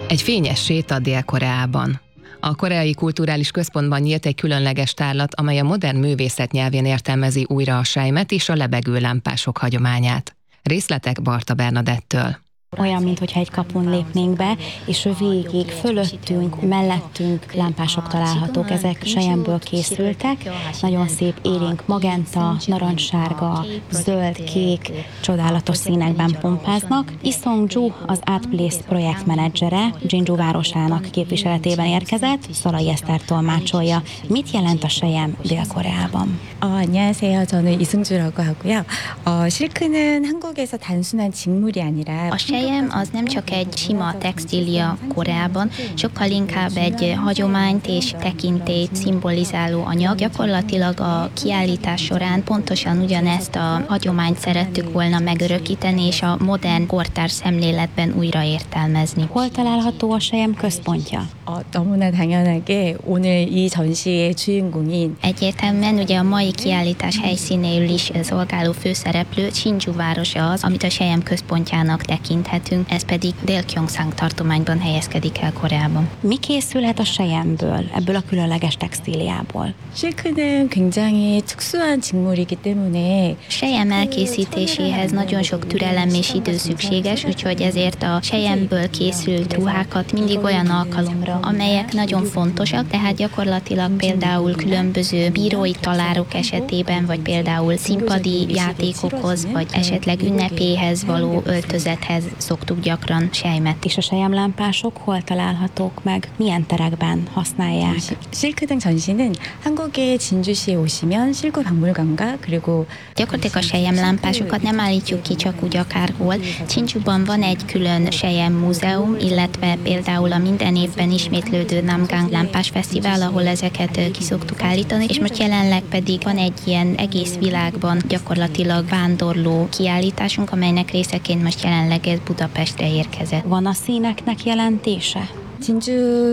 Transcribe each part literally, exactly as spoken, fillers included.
Egy fényes séta Dél-Koreában. A Koreai Kulturális Központban nyílt egy különleges tárlat, amely a modern művészet nyelvén értelmezi újra a selymet és a lebegő lámpások hagyományát. Részletek Barta Bernadettől. Olyan, mintha egy kapun lépnénk be, és végig, fölöttünk, mellettünk lámpások találhatók. Ezek selyemből készültek. Nagyon szép élénk magenta, narancssárga, zöld, kék, csodálatos színekben pompáznak. Lee Song-ju, az Art Place projektmenedzsere, Jeonju városának képviseletében érkezett, Szalai Eszter tolmácsolja. Mit jelent a selyem Dél-Koreában? 어, 안녕하세요. 저는 이승주라고 하고요. 어, 실크는 한국에서 단순한 직물이 아니라 A selyem az nem csak egy sima textília Koreában, sokkal inkább egy hagyományt és tekintélyt szimbolizáló anyag. Gyakorlatilag a kiállítás során pontosan ugyanezt a hagyományt szerettük volna megörökíteni és a modern kortárs szemléletben újraértelmezni. Hol található a selyem központja? 어, 너무나 당연하게 오늘 이 전시의 주인공인 Egyértelműen ugye a mai kiállítás helyszínéül is szolgáló főszereplő Jeonju városa az, amit a selyem központjának tekinthetünk, ez pedig Dél-Kyongsang tartományban helyezkedik el Koreában. Mi készülhet a selyemből, ebből a különleges textíliából? 실크는 굉장히 특수한 직물이기 때문에 Selyem elkészítéséhez nagyon sok türelem és idő szükséges, úgyhogy ezért a selyemből készült ruhákat mindig olyan alkalomra, amelyek nagyon fontosak, tehát gyakorlatilag például különböző bírói talárok esetében, vagy például színpadi játékokhoz, vagy esetleg ünnepéhez való öltözethez szoktuk gyakran selymet. És a selyemlámpások hol találhatók meg? Milyen terekben használják? 실크 등 전시는 한국의 진주시에 오시면 실크 박물관과 그리고 Gyakorlatilag a selyemlámpásokat nem állítjuk ki csak úgy akárhol. Jeonjuban van egy külön selyem múzeum, illetve például a minden évben ismétlődő Namgang Lámpás Fesztivál, ahol ezeket ki szoktuk állítani, és most jelenleg pedig van egy ilyen egész világban gyakorlatilag vándorló kiállításunk, amelynek részeként most jelenleg ez Budapestre érkezett. Van a színeknek jelentése? 진주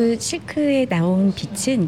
실크에 나온 빛은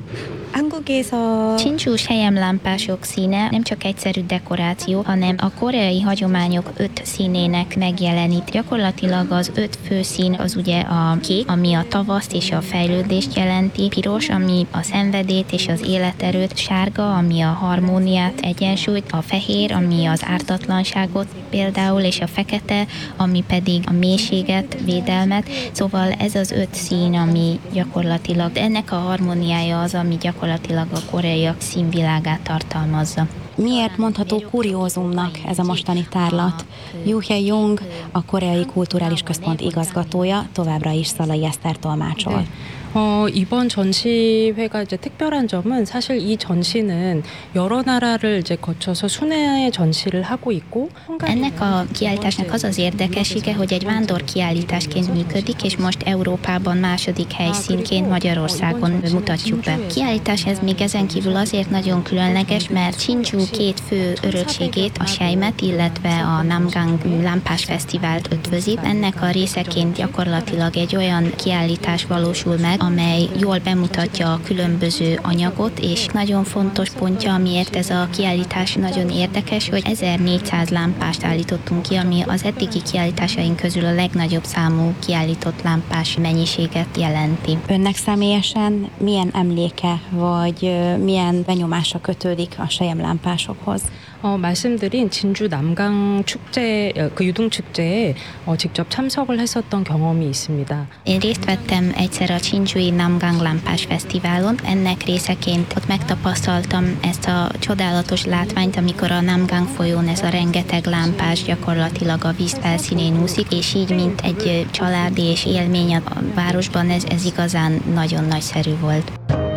한국에서 Jeonju selyemlámpások színe nem csak egyszerű dekoráció, hanem a koreai hagyományok öt színének megjelenít. Gyakorlatilag az öt fő szín az ugye a kék, ami a tavaszt és a fejlődést jelenti, piros, ami a szenvedélyt és az életerőt, sárga, ami a harmóniát, egyensúlyt, a fehér, ami az ártatlanságot például, és a fekete, ami pedig a mélységet, védelmet. Szóval ez az öt szín, ami gyakorlatilag, ennek a harmóniája az, ami gyakorlatilag a koreaiak színvilágát tartalmazza. Miért mondható kuriózumnak ez a mostani tárlat? Yoo Hae-jung, a Koreai Kulturális Központ igazgatója, továbbra is Szalai Eszter tolmácsol. 어, 이번 전시회가 이제 특별한 점은 사실 이 전시는 여러 나라를 이제 거쳐서 순회 전시를 하고 있고 Ennek a kiállításnak az az érdekessége, hogy egy vándor kiállításként működik, és most Európában második helyszínként Magyarországon mutatjuk be. A kiállítás ez még ezen kívül azért nagyon különleges, mert Jeonju két fő örökségét, a selymet, illetve a Namgang Lámpás Fesztivált ötvözi. Ennek a részeként gyakorlatilag egy olyan kiállítás valósul meg, amely jól bemutatja a különböző anyagot, és nagyon fontos pontja, amiért ez a kiállítás nagyon érdekes, hogy ezernégyszáz lámpást állítottunk ki, ami az eddigi kiállításaink közül a legnagyobb számú kiállított lámpás mennyiséget jelenti. Önnek személyesen milyen emléke, vagy milyen benyomása kötődik a selyemlámpásokhoz? 어, 말씀드린 진주 남강 축제, 그 유등 축제에 어, 직접 참석을 했었던 경험이 있습니다. Én részt vettem egyszer a Jeonju-i Namgang Lámpás Fesztiválon. Ennek részeként ott megtapasztaltam ezt a csodálatos látványt, amikor a Namgang folyón ez a rengeteg lámpás gyakorlatilag a víz felszínén úszik, és így, mint egy családi és élmény a városban, ez, ez igazán nagyon nagyszerű volt.